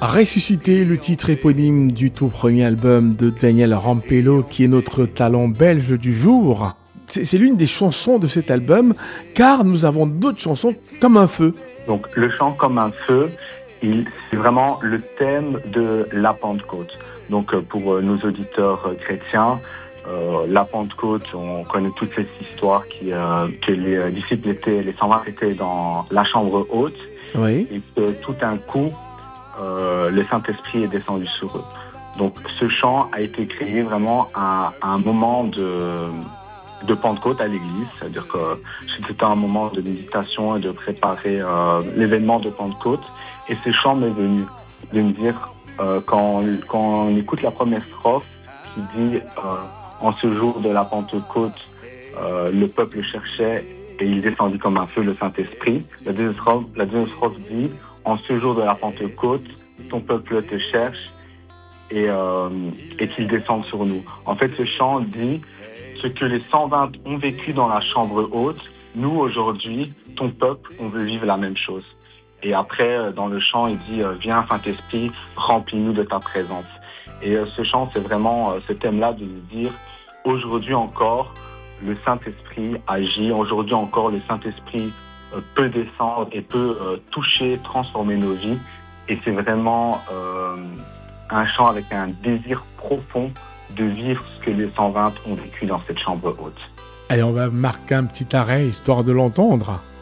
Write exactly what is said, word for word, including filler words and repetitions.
Ressuscité, le titre éponyme du tout premier album de Daniel Rampello, qui est notre talent belge du jour. C'est, c'est l'une des chansons de cet album, car nous avons d'autres chansons comme un feu. Donc le chant comme un feu, il, c'est vraiment le thème de la Pentecôte. Donc pour nos auditeurs chrétiens, euh, la Pentecôte, on connaît toute cette histoire qui, euh, que les disciples étaient, les cent vingt étaient dans la chambre haute, oui. Et que tout d'un coup, Euh, le Saint-Esprit est descendu sur eux. Donc ce chant a été créé vraiment à, à un moment de, de Pentecôte à l'église, c'est-à-dire que c'était un moment de méditation et de préparer euh, l'événement de Pentecôte. Et ce chant m'est venu de me dire, euh, quand, quand on écoute la première strophe qui dit euh, en ce jour de la Pentecôte, euh, le peuple cherchait et il descendit comme un feu le Saint-Esprit. La deuxième strophe, la deuxième strophe dit en ce jour de la Pentecôte, ton peuple te cherche et, euh, et qu'il descende sur nous. En fait, ce chant dit ce que les cent vingt ont vécu dans la chambre haute. Nous, aujourd'hui, ton peuple, on veut vivre la même chose. Et après, dans le chant, il dit « Viens, Saint-Esprit, remplis-nous de ta présence ». Et euh, ce chant, c'est vraiment euh, ce thème-là de dire « Aujourd'hui encore, le Saint-Esprit agit. Aujourd'hui encore, le Saint-Esprit peut descendre et peut euh, toucher, transformer nos vies. Et c'est vraiment euh, un chant avec un désir profond de vivre ce que les cent vingt ont vécu dans cette chambre haute. Allez, on va marquer un petit arrêt, histoire de l'entendre.